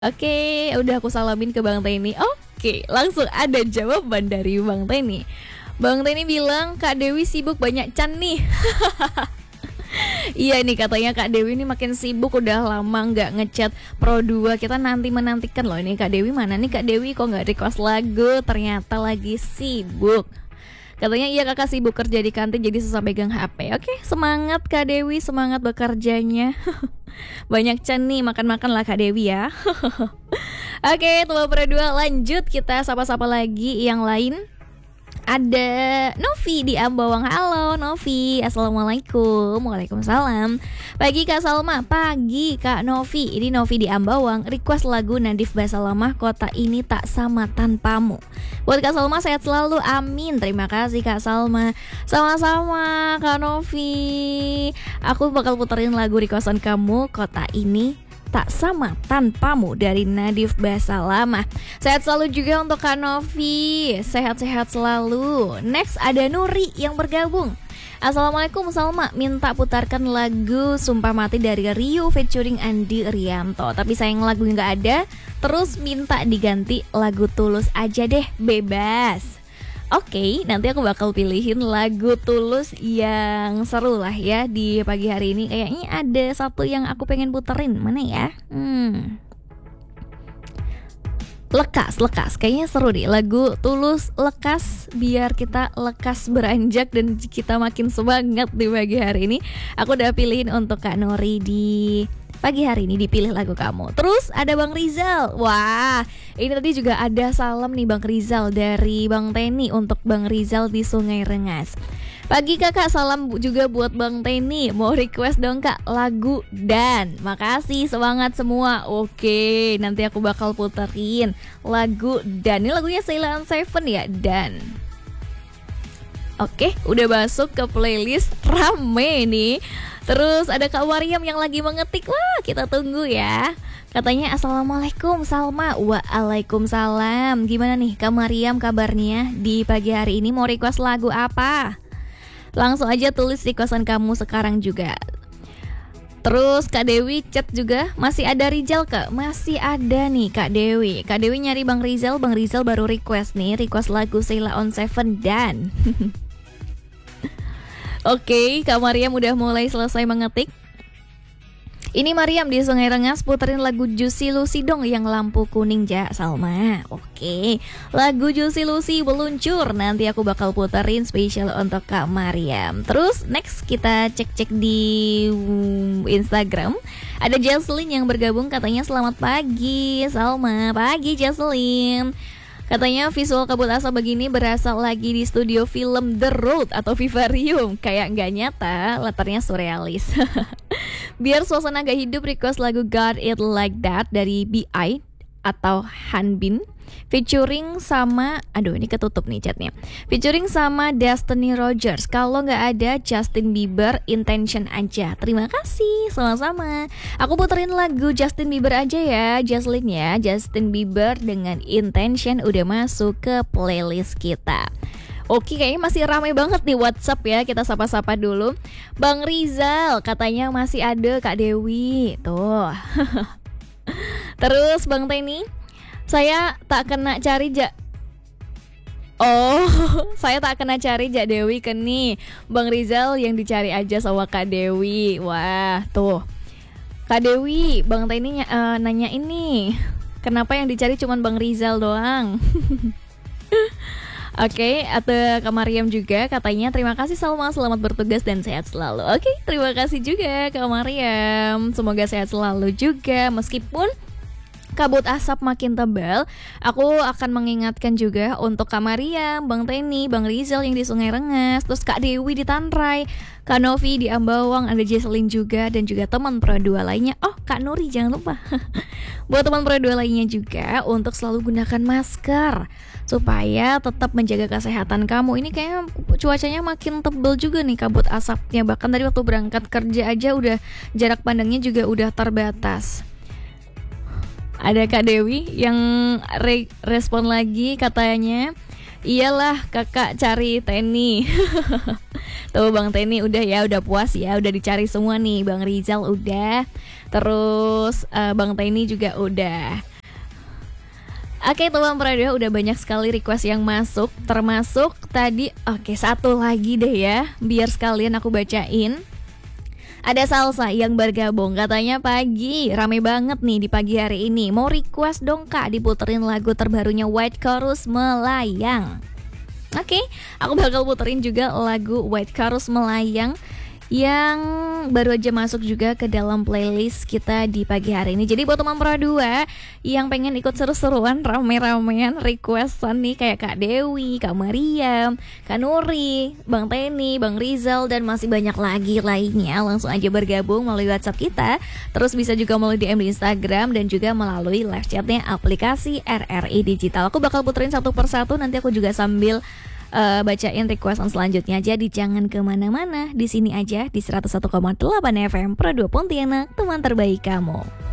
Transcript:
Oke, udah aku salamin ke Bang Teni. Oke, langsung ada jawaban dari Bang Teni. Bang Teni bilang Kak Dewi sibuk banyak can nih. Iya nih, katanya Kak Dewi ini makin sibuk, udah lama nggak ngechat Pro 2. Kita nanti menantikan loh ini Kak Dewi mana nih, Kak Dewi kok nggak request lagu, ternyata lagi sibuk. Katanya iya kakak sibuk kerja di kantin jadi susah pegang HP. Oke, semangat Kak Dewi, semangat bekerjanya. Banyak can nih, makan-makan lah Kak Dewi ya. Oke, Tua Pro 2 lanjut, kita sapa-sapa lagi yang lain. Ada Novi di Ambawang. Halo Novi, assalamualaikum. Waalaikumsalam. Pagi Kak Salma, pagi Kak Novi. Ini Novi di Ambawang, request lagu Nadif Basalamah, Kota Ini Tak Sama Tanpamu. Buat Kak Salma sehat selalu, amin. Terima kasih Kak Salma. Sama-sama Kak Novi. Aku bakal puterin lagu requestan kamu, Kota Ini Tak Sama Tanpamu dari Nadif Basalamah. Sehat selalu juga untuk Kak Novi, sehat-sehat selalu. Next ada Nuri yang bergabung. Assalamualaikum Salma, minta putarkan lagu Sumpah Mati dari Rio featuring Andi Rianto. Tapi sayang lagu nggak ada, terus minta diganti lagu Tulus aja deh, bebas. Oke, nanti aku bakal pilihin lagu Tulus yang seru lah ya di pagi hari ini. Kayaknya ada satu yang aku pengen puterin, mana ya? Lekas, kayaknya seru deh lagu Tulus Lekas, biar kita lekas beranjak dan kita makin semangat di pagi hari ini. Aku udah pilihin untuk Kak Nori di pagi hari ini, dipilih lagu kamu. Terus ada Bang Rizal. Wah, ini tadi juga ada salam nih Bang Rizal dari Bang Teni untuk Bang Rizal di Sungai Rengas. Pagi kakak, salam juga buat Bang Teni. Mau request dong kak lagu Dan. Makasih, semangat semua. Oke, nanti aku bakal puterin lagu Dan. Ini lagunya Sheila on 7 ya, Dan. Oke, udah masuk ke playlist rame nih. Terus ada Kak Mariam yang lagi mengetik. Wah, kita tunggu ya. Katanya assalamualaikum Salma. Waalaikumsalam. Gimana nih Kak Mariam kabarnya di pagi hari ini? Mau request lagu apa? Langsung aja tulis requestan kamu sekarang juga. Terus Kak Dewi chat juga. Masih ada Rizal Kak? Masih ada nih Kak Dewi. Kak Dewi nyari Bang Rizal. Bang Rizal baru request nih, request lagu Sheila on 7 Dan. Oke, Kak Mariam udah mulai selesai mengetik. Ini Mariam di Sungai Rengas, puterin lagu Juicy Lucy dong yang lampu kuning ja Salma. Oke, lagu Juicy Lucy meluncur, nanti aku bakal puterin spesial untuk Kak Mariam. Terus next kita cek-cek di Instagram. Ada Jaslyn yang bergabung, katanya selamat pagi Salma. Pagi Jaslyn. Katanya visual kabut asap begini berasa lagi di studio film The Road atau Vivarium. Kayak nggak nyata, latarnya surrealis. Biar suasana agak hidup, request lagu Got It Like That dari B.I atau Hanbin featuring sama, aduh ini ketutup nih chatnya, featuring sama Destiny Rogers. Kalau nggak ada Justin Bieber, Intention aja. Terima kasih, sama-sama. Aku puterin lagu Justin Bieber aja ya, Jaslyn ya. Justin Bieber dengan Intention udah masuk ke playlist kita. Oke, kayaknya masih ramai banget nih WhatsApp ya. Kita sapa-sapa dulu. Bang Rizal katanya masih ada Kak Dewi. Tuh. Terus Bang Teni, saya tak kena cari saya tak kena cari Dewi ke nih. Bang Rizal yang dicari aja sama Kak Dewi. Wah, tuh. Kak Dewi, Bang Teni nanya ini. Kenapa yang dicari cuman Bang Rizal doang? Oke, atau Kak Mariam juga katanya terima kasih Salma, selamat bertugas dan sehat selalu. Oke, terima kasih juga Kak Mariam. Semoga sehat selalu juga meskipun kabut asap makin tebal. Aku akan mengingatkan juga untuk Kak Mariam, Bang Teni, Bang Rizal yang di Sungai Rengas, terus Kak Dewi di Tanrai, Kak Novi di Ambawang, ada Jesselyn juga, dan juga teman Pro 2 lainnya. Oh, Kak Nuri jangan lupa. Buat teman Pro 2 lainnya juga untuk selalu gunakan masker supaya tetap menjaga kesehatan kamu. Ini kayaknya cuacanya makin tebal juga nih kabut asapnya. Bahkan tadi waktu berangkat kerja aja udah jarak pandangnya juga udah terbatas. Ada Kak Dewi yang respon lagi katanya, iyalah kakak cari Teni. Tuh Bang Teni udah ya, udah puas ya, udah dicari semua nih. Bang Rizal udah, terus Bang Teni juga udah. Oke teman Prado, udah banyak sekali request yang masuk. Termasuk tadi, satu lagi deh ya, biar sekalian aku bacain. Ada Salsa yang bergabung, katanya pagi, rame banget nih di pagi hari ini. Mau request dong kak diputerin lagu terbarunya White Chorus Melayang. Oke, aku bakal puterin juga lagu White Chorus Melayang yang baru aja masuk juga ke dalam playlist kita di pagi hari ini. Jadi buat teman Pro 2 yang pengen ikut seru-seruan rame-ramean requestan nih kayak Kak Dewi, Kak Mariam, Kak Nuri, Bang Teni, Bang Rizal dan masih banyak lagi lainnya, langsung aja bergabung melalui WhatsApp kita. Terus bisa juga melalui DM di Instagram dan juga melalui live chatnya aplikasi RRI Digital. Aku bakal puterin satu persatu, nanti aku juga sambil bacain requestan selanjutnya. Jadi jangan kemana-mana, di sini aja di 101,8 FM Pro 2 Pontianak, teman terbaik kamu.